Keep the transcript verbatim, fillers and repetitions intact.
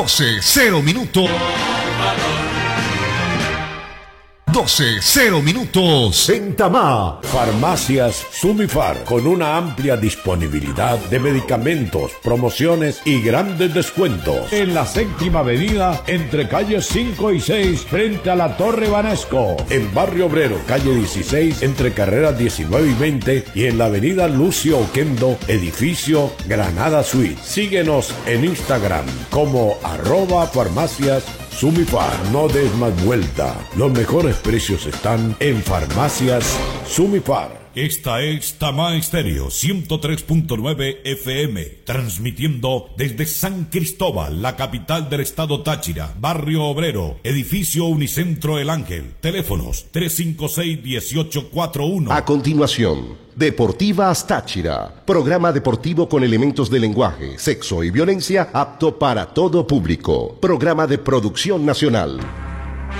doce cero minutos. doce cero minutos en Tamá. Farmacias Sumifar, con una amplia disponibilidad de medicamentos, promociones y grandes descuentos. En la séptima avenida, entre calles cinco y seis, frente a la Torre Banesco. En Barrio Obrero, calle dieciséis, entre carreras diecinueve y veinte. Y en la avenida Lucio Oquendo, edificio Granada Suite. Síguenos en Instagram como arroba farmacias Sumifar. No des más vuelta. Los mejores precios están en Farmacias Sumifar. Esta es Tamá Estéreo ciento tres punto nueve F M, transmitiendo desde San Cristóbal, la capital del estado Táchira, Barrio Obrero, edificio Unicentro El Ángel. Teléfonos tres cinco seis, uno ocho cuatro uno. A continuación, Deportivas Táchira, programa deportivo con elementos de lenguaje, sexo y violencia apto para todo público. Programa de producción nacional.